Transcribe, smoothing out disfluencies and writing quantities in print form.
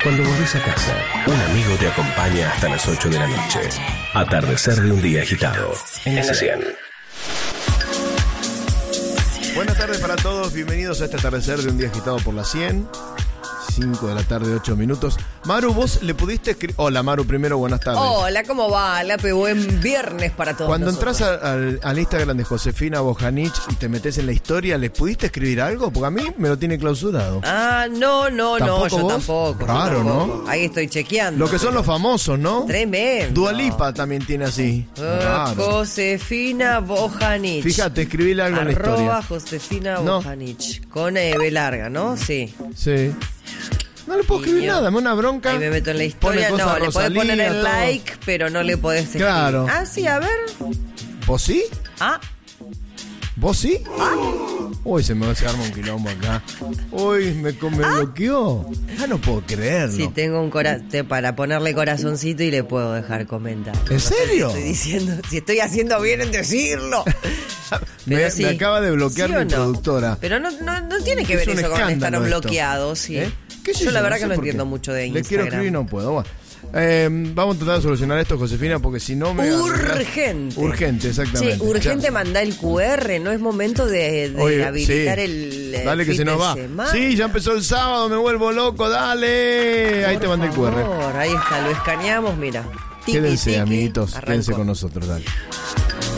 Cuando volvés a casa, un amigo te acompaña hasta las 8 de la noche. Atardecer de un día agitado. En la 100. Buenas tardes para todos, bienvenidos a este atardecer de un día agitado por la 100. 5 de la tarde, 8 minutos. Maru, vos le pudiste escribir... Hola Maru, primero buenas tardes. Hola, ¿cómo va? Lape, buen viernes para todos. Cuando nosotros. entras al Instagram de Josefina Bojanich y te metes en la historia, ¿les pudiste escribir algo? Porque a mí me lo tiene clausurado. Ah, no, yo vos? tampoco. Raro, yo tampoco. ¿no? Ahí estoy chequeando. Lo que son los famosos, ¿no? Tremendo. Dua Lipa también tiene así. Raro. Josefina Bojanich. Fíjate, escribile algo en la historia. Josefina No. Bojanich. Con B larga, ¿no? Sí. Sí. No le puedo escribir nada, me da una bronca. Ahí me meto en la historia. Pone No, cosas le podés poner Rosalía, el todo. like, pero no le podés escribir. Claro. Ah, sí, a ver. ¿Vos sí? Ah, ¿Vos sí? Uy, se me arma un quilombo acá. Uy, me bloqueó. Ah, no puedo creerlo. sí, tengo un para ponerle corazoncito y le puedo dejar comentar. ¿En serio? Estoy diciendo, si estoy haciendo bien en decirlo. me sí. acaba de bloquear ¿Sí o mi no? productora. Pero no tiene que Es ver un eso con escándalo estar esto. bloqueados, sí. ¿Qué sé yo la verdad sé que no por qué. entiendo mucho de Instagram. Le quiero escribir y no puedo. Bueno. Vamos a tratar de solucionar esto, Josefina, porque si no me... Urgente. Urgente, exactamente. Sí, urgente Ya. mandar el QR, no es momento de Oye, habilitar sí. el Dale que fin se nos de va. semana. Sí, ya empezó el sábado, me vuelvo loco, dale. Ahí te mandé el QR. Ahí está, lo escaneamos, mira. Tiki, Quédense, tiki, amiguitos, arrancó. quédense con nosotros, dale.